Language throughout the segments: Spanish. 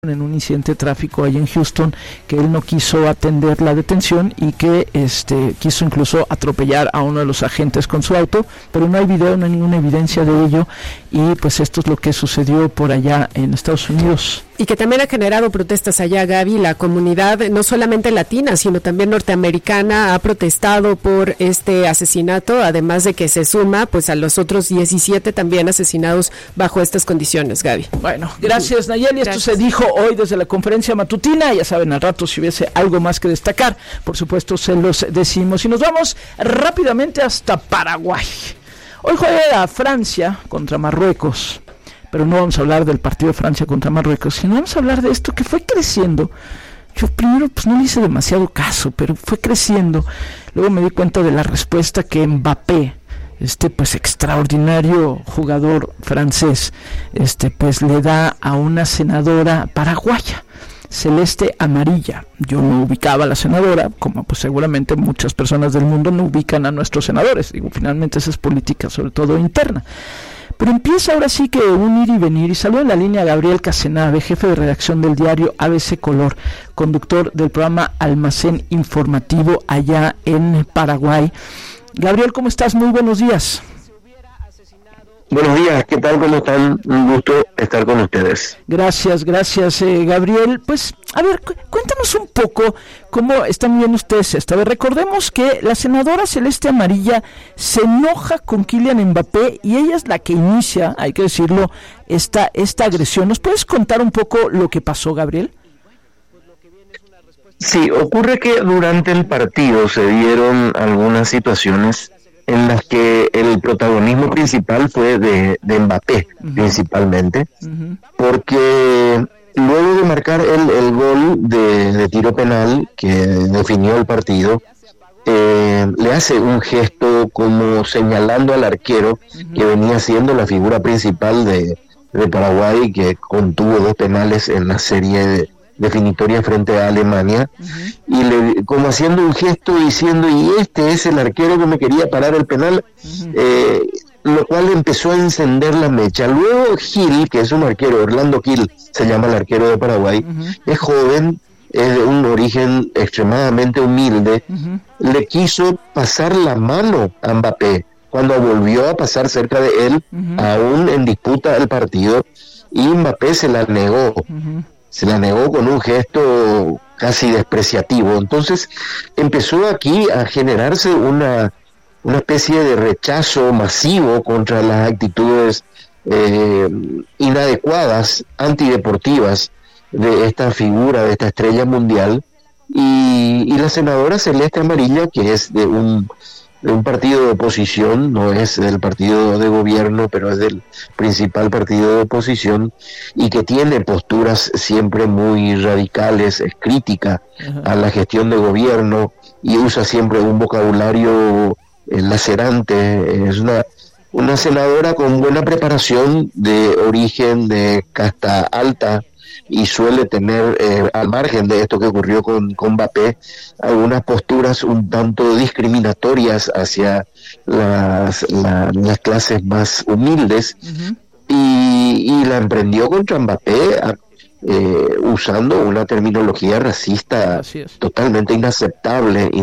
en un incidente de tráfico ahí en Houston, que él no quiso atender la detención y que quiso incluso atropellar a uno de los agentes con su auto, pero no hay video, no hay ninguna evidencia de ello, y pues esto es lo que sucedió por allá en Estados Unidos. Y que también ha generado protestas allá, Gaby. La comunidad, no solamente latina, sino también norteamericana, ha protestado por este asesinato, además de que se suma pues a los otros 17 también asesinados bajo estas condiciones, Gaby. Bueno, gracias, Nayeli. Esto se dijo hoy desde la conferencia matutina. Ya saben, al rato si hubiese algo más que destacar, por supuesto se los decimos. Y nos vamos rápidamente hasta Paraguay. Hoy juega Francia contra Marruecos. Pero no vamos a hablar del partido de Francia contra Marruecos, sino vamos a hablar de esto que fue creciendo. Yo primero pues no le hice demasiado caso, pero fue creciendo. Luego me di cuenta de la respuesta que Mbappé, pues extraordinario jugador francés, pues le da a una senadora paraguaya, celeste amarilla. Yo no ubicaba a la senadora, como pues seguramente muchas personas del mundo no ubican a nuestros senadores. Digo, finalmente esa es política, sobre todo interna. Pero empieza ahora sí que un ir y venir, y saludo en la línea a Gabriel Casenave, jefe de redacción del diario ABC Color, conductor del programa Almacén Informativo allá en Paraguay. Gabriel, ¿cómo estás? Muy buenos días. Buenos días, ¿qué tal? ¿Cómo están? Un gusto estar con ustedes. Gracias, Gabriel. Pues, a ver, cuéntanos un poco cómo están viendo ustedes esto. A ver, recordemos que la senadora celeste amarilla se enoja con Kylian Mbappé y ella es la que inicia, hay que decirlo, esta agresión. ¿Nos puedes contar un poco lo que pasó, Gabriel? Sí, ocurre que durante el partido se dieron algunas situaciones en las que el protagonismo principal fue de Mbappé, principalmente, porque luego de marcar el gol de tiro penal que definió el partido, le hace un gesto como señalando al arquero que venía siendo la figura principal de Paraguay, que contuvo 2 penales en la serie definitoria frente a Alemania, y como haciendo un gesto diciendo, y este es el arquero que me quería parar el penal, lo cual empezó a encender la mecha. Luego Gil, que es un arquero, Orlando Gil se llama el arquero de Paraguay, es joven, es de un origen extremadamente humilde, le quiso pasar la mano a Mbappé cuando volvió a pasar cerca de él, aún en disputa del partido, y Mbappé se la negó. Se la negó con un gesto casi despreciativo. Entonces empezó aquí a generarse una especie de rechazo masivo contra las actitudes inadecuadas, antideportivas de esta figura, de esta estrella mundial, y la senadora celeste amarilla, que es de un partido de oposición, no es del partido de gobierno, pero es del principal partido de oposición, y que tiene posturas siempre muy radicales, es crítica a la gestión de gobierno, y usa siempre un vocabulario lacerante. Es una senadora con buena preparación, de origen de casta alta, y suele tener, al margen de esto que ocurrió con Mbappé, algunas posturas un tanto discriminatorias hacia las clases más humildes, y la emprendió contra Mbappé usando una terminología racista totalmente inaceptable,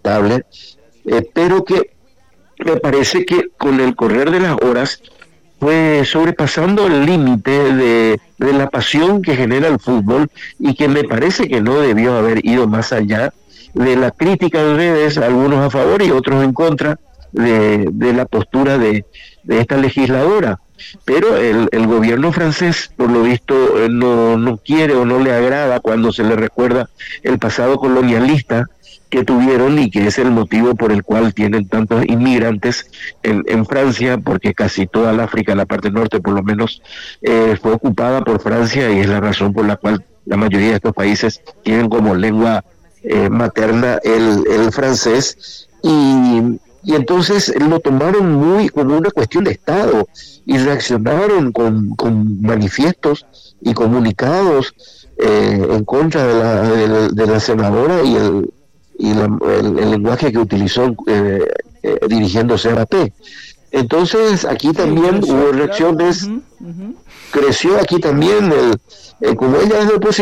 pero que me parece que con el correr de las horas fue sobrepasando el límite de la pasión que genera el fútbol, y que me parece que no debió haber ido más allá de la crítica de redes, algunos a favor y otros en contra de la postura de esta legisladora. Pero el gobierno francés, por lo visto, no quiere o no le agrada cuando se le recuerda el pasado colonialista que tuvieron, y que es el motivo por el cual tienen tantos inmigrantes en Francia, porque casi toda el África, la parte norte por lo menos, fue ocupada por Francia, y es la razón por la cual la mayoría de estos países tienen como lengua materna el francés, y entonces lo tomaron muy como una cuestión de Estado, y reaccionaron con manifiestos y comunicados en contra de la senadora, y el lenguaje que utilizó dirigiéndose a Mbappé. Entonces aquí también hubo reacciones, creció aquí también, como ella es de oposición,